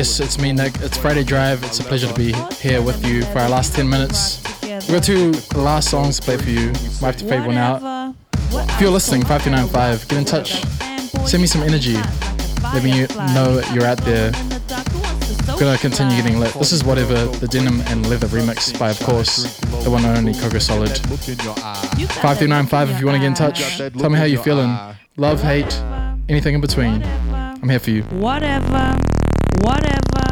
Yes, it's me, Nick. It's Friday Drive. It's a pleasure to be here with you for our last 10 minutes. We've got two last songs to play for you. Might have to fade one out. If you're listening, 5295, get in touch. Send me some energy. Let me know you're out there. I'm gonna continue getting lit. This is Whatever, the Denim and Leather remix by, of course, the one and only Coco Solid. 5295 if you want to get in touch. Tell me how you're feeling. Love, hate, anything in between. I'm here for you. Whatever, whatever.